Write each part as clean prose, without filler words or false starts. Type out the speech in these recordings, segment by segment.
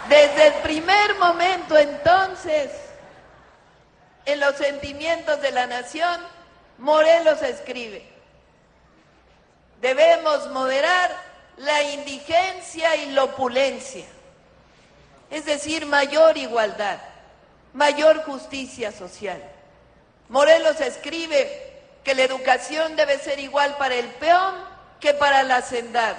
Desde el primer momento, entonces, en los sentimientos de la nación, Morelos escribe: debemos moderar la indigencia y la opulencia, es decir, mayor igualdad, mayor justicia social. Morelos escribe que la educación debe ser igual para el peón que para el hacendado.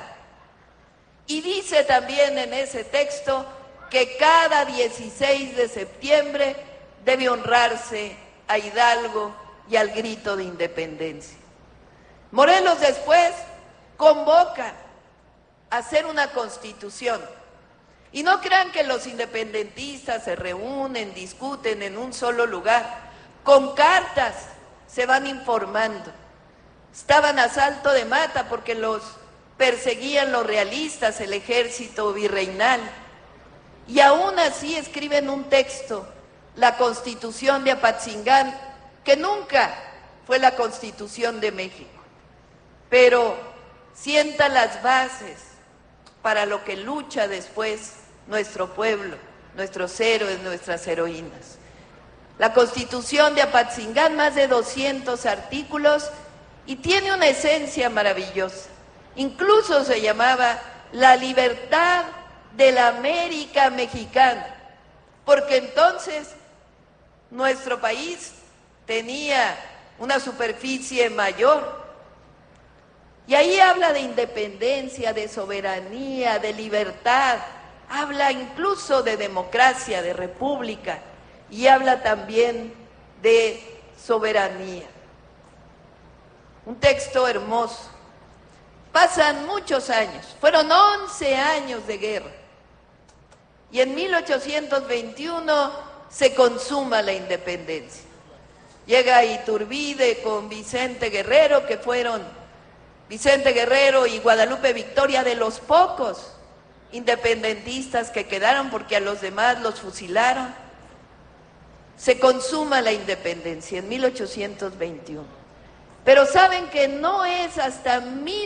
Y dice también en ese texto que cada 16 de septiembre debe honrarse a Hidalgo y al grito de independencia. Morelos después convoca a hacer una constitución. Y no crean que los independentistas se reúnen, discuten en un solo lugar. Con cartas se van informando. Estaban a salto de mata porque los perseguían los realistas, el ejército virreinal. Y aún así escriben un texto, la Constitución de Apatzingán, que nunca fue la Constitución de México, pero sienta las bases para lo que lucha después nuestro pueblo, nuestros héroes, nuestras heroínas. La Constitución de Apatzingán, más de 200 artículos, y tiene una esencia maravillosa. Incluso se llamaba la libertad de la América Mexicana, porque entonces nuestro país tenía una superficie mayor. Y ahí habla de independencia, de soberanía, de libertad, habla incluso de democracia, de república, y habla también de soberanía. Un texto hermoso. Pasan muchos años, fueron 11 años de guerra, y en 1821 se consuma la independencia. Llega Iturbide con Vicente Guerrero, que fueron Vicente Guerrero y Guadalupe Victoria de los pocos independentistas que quedaron, porque a los demás los fusilaron. Se consuma la independencia en 1821. Pero saben que no es hasta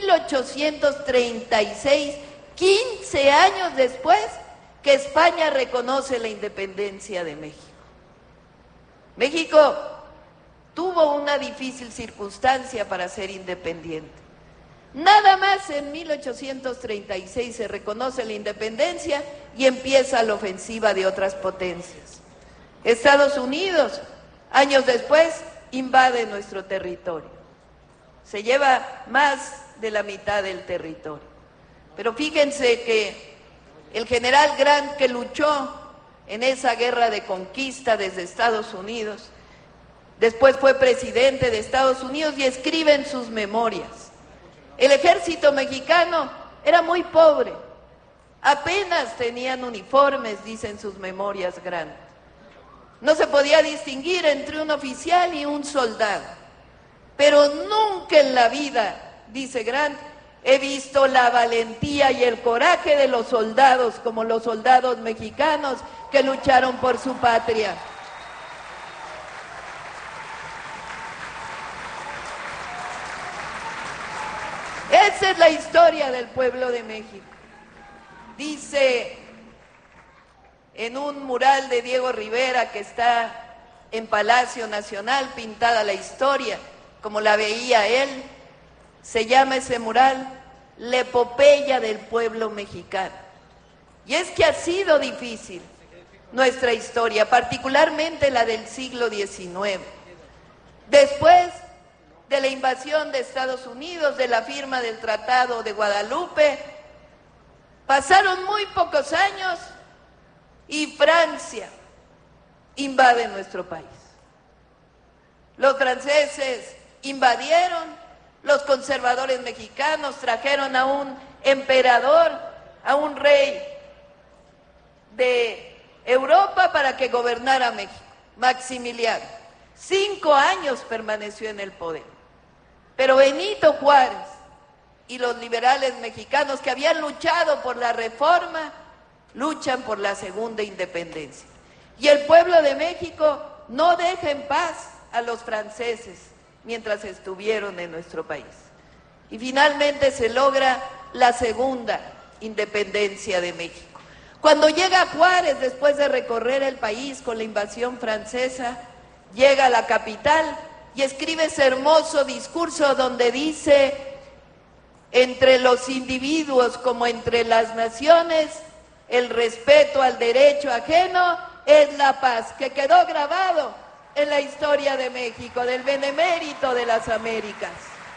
1836, 15 años después, que España reconoce la independencia de México. México tuvo una difícil circunstancia para ser independiente. Nada más en 1836 se reconoce la independencia y empieza la ofensiva de otras potencias. Estados Unidos, años después, invade nuestro territorio. Se lleva más de la mitad del territorio. Pero fíjense que el general Grant, que luchó en esa guerra de conquista desde Estados Unidos, después fue presidente de Estados Unidos y escribe en sus memorias: el ejército mexicano era muy pobre, apenas tenían uniformes, dice en sus memorias Grant. No se podía distinguir entre un oficial y un soldado. Pero nunca en la vida, dice Grant, he visto la valentía y el coraje de los soldados como los soldados mexicanos que lucharon por su patria. Esa es la historia del pueblo de México. Dice en un mural de Diego Rivera que está en Palacio Nacional, pintada la historia como la veía él, se llama ese mural La epopeya del pueblo mexicano. Y es que ha sido difícil nuestra historia, particularmente la del siglo XIX. Después de la invasión de Estados Unidos, de la firma del Tratado de Guadalupe, pasaron muy pocos años y Francia invade nuestro país. Los franceses invadieron, los conservadores mexicanos trajeron a un emperador, a un rey de Europa para que gobernara México, Maximiliano. 5 años permaneció en el poder. Pero Benito Juárez y los liberales mexicanos que habían luchado por la reforma, luchan por la segunda independencia. Y el pueblo de México no deja en paz a los franceses mientras estuvieron en nuestro país. Y finalmente se logra la segunda independencia de México. Cuando llega Juárez, después de recorrer el país con la invasión francesa, llega a la capital y escribe ese hermoso discurso donde dice: entre los individuos como entre las naciones, el respeto al derecho ajeno es la paz, que quedó grabado en la historia de México, del benemérito de las Américas.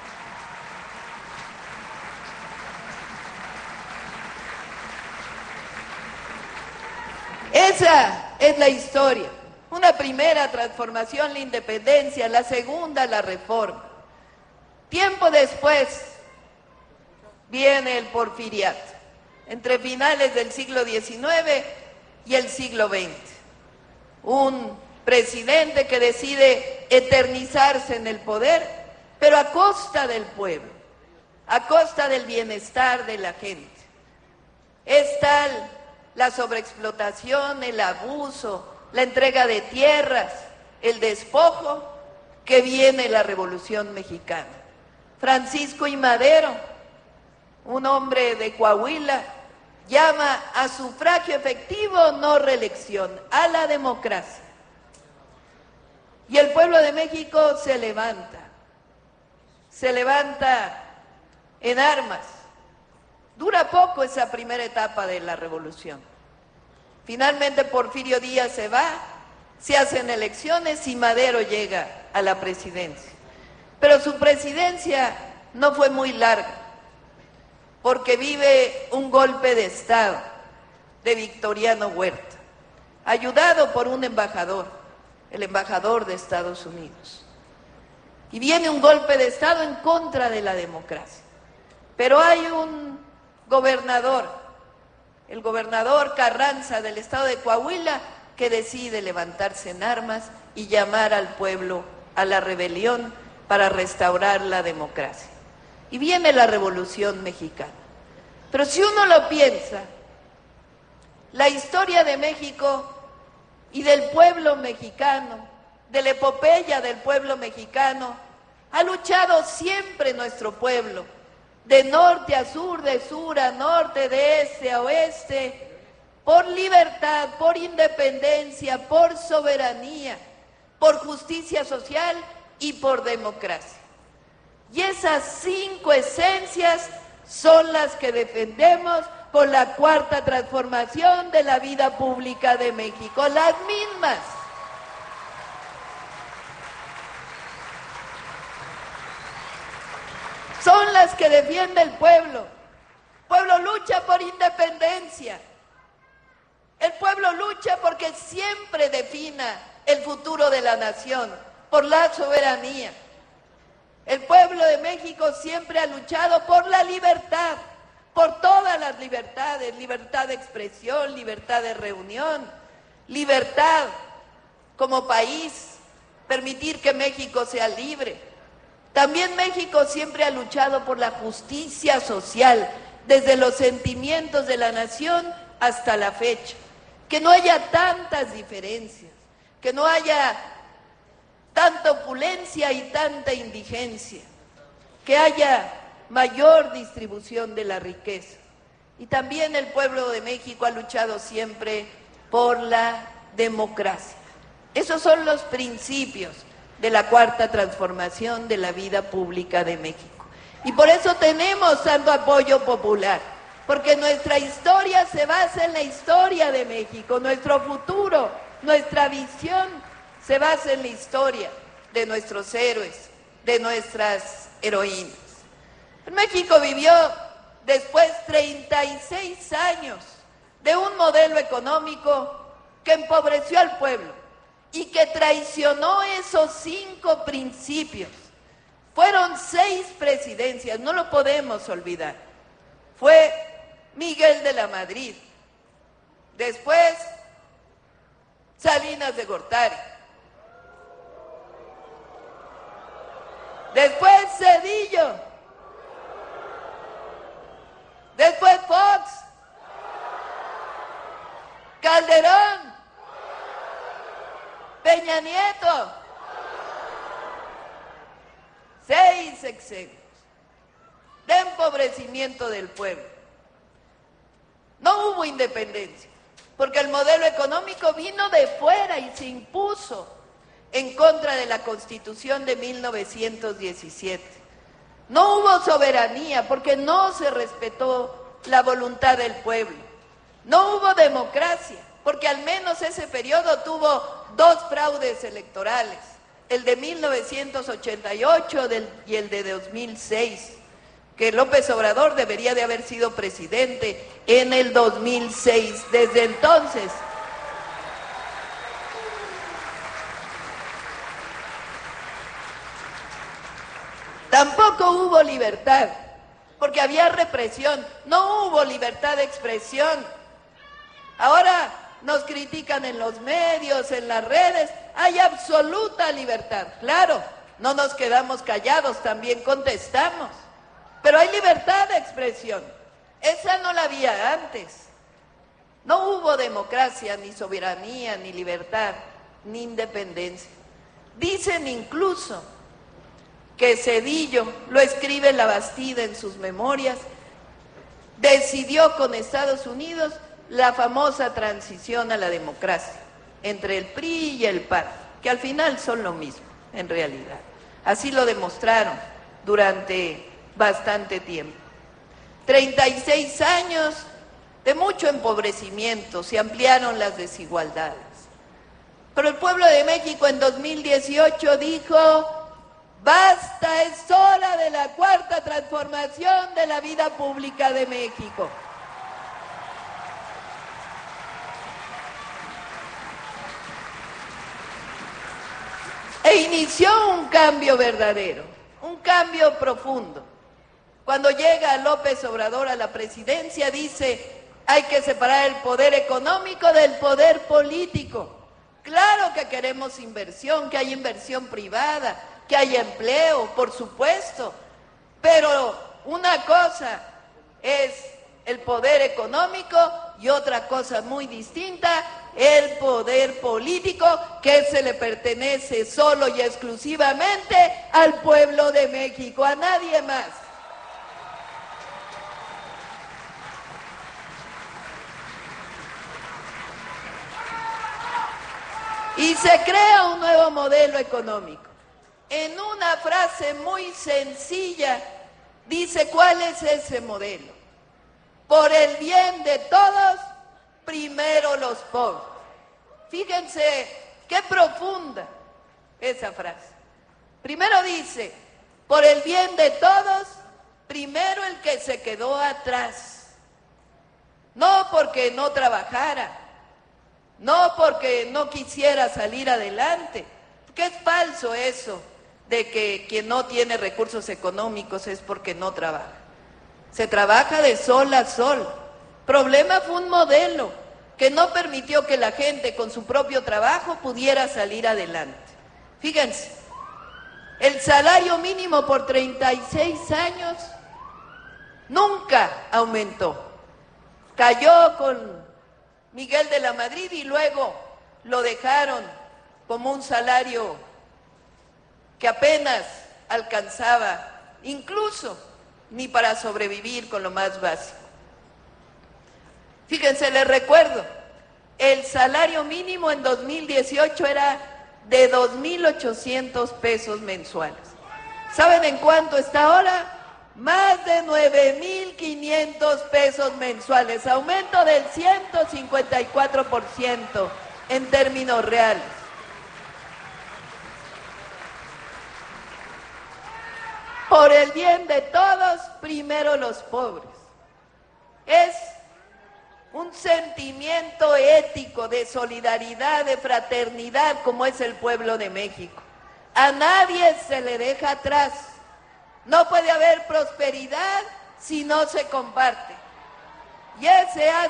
Esa es la historia. Una primera transformación, la independencia; la segunda, la reforma. Tiempo después viene el porfiriato, entre finales del siglo XIX y el siglo XX. Un presidente que decide eternizarse en el poder, pero a costa del pueblo, a costa del bienestar de la gente. Es tal la sobreexplotación, el abuso, la entrega de tierras, el despojo, que viene la Revolución Mexicana. Francisco I. Madero, un hombre de Coahuila, llama a sufragio efectivo, no reelección, a la democracia. Y el pueblo de México se levanta en armas. Dura poco esa primera etapa de la revolución. Finalmente Porfirio Díaz se va, se hacen elecciones y Madero llega a la presidencia. Pero su presidencia no fue muy larga, porque vive un golpe de Estado de Victoriano Huerta, ayudado por un embajador, el embajador de Estados Unidos. Y viene un golpe de Estado en contra de la democracia. Pero hay un gobernador, el gobernador Carranza del estado de Coahuila, que decide levantarse en armas y llamar al pueblo a la rebelión para restaurar la democracia. Y viene la Revolución Mexicana. Pero si uno lo piensa, la historia de México y del pueblo mexicano, de la epopeya del pueblo mexicano, ha luchado siempre nuestro pueblo, de norte a sur, de sur a norte, de este a oeste, por libertad, por independencia, por soberanía, por justicia social y por democracia. Y esas 5 esencias son las que defendemos con la cuarta transformación de la vida pública de México, las mismas. Son las que defiende el pueblo. El pueblo lucha por independencia. El pueblo lucha porque siempre defina el futuro de la nación, por la soberanía. El pueblo de México siempre ha luchado por la libertad, por todas las libertades: libertad de expresión, libertad de reunión, libertad como país, permitir que México sea libre. También México siempre ha luchado por la justicia social, desde los sentimientos de la nación hasta la fecha. Que no haya tantas diferencias, que no haya tanta opulencia y tanta indigencia, que haya mayor distribución de la riqueza. Y también el pueblo de México ha luchado siempre por la democracia. Esos son los principios de la cuarta transformación de la vida pública de México. Y por eso tenemos tanto apoyo popular, porque nuestra historia se basa en la historia de México, nuestro futuro, nuestra visión se basa en la historia de nuestros héroes, de nuestras heroínas. México vivió después 36 años de un modelo económico que empobreció al pueblo y que traicionó esos 5 principios. Fueron 6 presidencias, no lo podemos olvidar. Fue Miguel de la Madrid, después Salinas de Gortari, después Zedillo, después Fox, Calderón, Peña Nieto. 6 sexenios de empobrecimiento del pueblo. No hubo independencia. porque el modelo económico vino de fuera y se impuso en contra de la Constitución de 1917. No hubo soberanía porque no se respetó la voluntad del pueblo. No hubo democracia porque al menos ese periodo tuvo 2 fraudes electorales, el de 1988 y el de 2006, que López Obrador debería de haber sido presidente en el 2006. Desde entonces, tampoco hubo libertad, porque había represión, no hubo libertad de expresión. Ahora nos critican en los medios, en las redes, hay absoluta libertad. Claro, no nos quedamos callados, también contestamos, pero hay libertad de expresión. Esa no la había antes. No hubo democracia, ni soberanía, ni libertad, ni independencia. Dicen incluso que Zedillo, lo escribe Labastida en sus memorias, decidió con Estados Unidos la famosa transición a la democracia entre el PRI y el PAN, que al final son lo mismo, en realidad. Así lo demostraron durante bastante tiempo. 36 años de mucho empobrecimiento, se ampliaron las desigualdades. Pero el pueblo de México en 2018 dijo: basta, es hora de la cuarta transformación de la vida pública de México. E inició un cambio verdadero, un cambio profundo. Cuando llega López Obrador a la presidencia, dice: hay que separar el poder económico del poder político. Claro que queremos inversión, que haya inversión privada, que haya empleo, por supuesto, pero una cosa es el poder económico y otra cosa muy distinta, el poder político, que se le pertenece solo y exclusivamente al pueblo de México, a nadie más. Y se crea un nuevo modelo económico. En una frase muy sencilla, dice cuál es ese modelo. Por el bien de todos, primero los pobres. Fíjense qué profunda esa frase. Primero dice: por el bien de todos, primero el que se quedó atrás. No porque no trabajara, no porque no quisiera salir adelante, porque es falso eso de que quien no tiene recursos económicos es porque no trabaja. Se trabaja de sol a sol. El problema fue un modelo que no permitió que la gente con su propio trabajo pudiera salir adelante. Fíjense, el salario mínimo por 36 años nunca aumentó. Cayó con Miguel de la Madrid y luego lo dejaron como un salario que apenas alcanzaba, incluso ni para sobrevivir con lo más básico. Fíjense, les recuerdo, el salario mínimo en 2018 era de 2,800 pesos mensuales. ¿Saben en cuánto está ahora? Más de 9,500 pesos mensuales, aumento del 154% en términos reales. Por el bien de todos, primero los pobres. Es un sentimiento ético de solidaridad, de fraternidad, como es el pueblo de México. A nadie se le deja atrás. No puede haber prosperidad si no se comparte. Y ese ha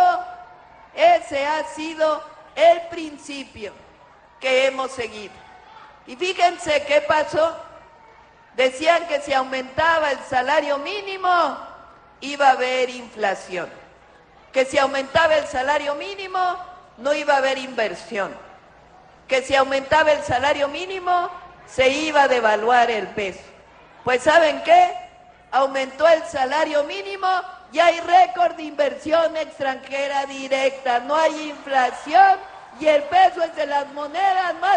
sido el principio que hemos seguido. Y fíjense qué pasó. Decían que si aumentaba el salario mínimo, iba a haber inflación. Que si aumentaba el salario mínimo, no iba a haber inversión. Que si aumentaba el salario mínimo, se iba a devaluar el peso. Pues ¿saben qué? Aumentó el salario mínimo y hay récord de inversión extranjera directa, no hay inflación y el peso es de las monedas más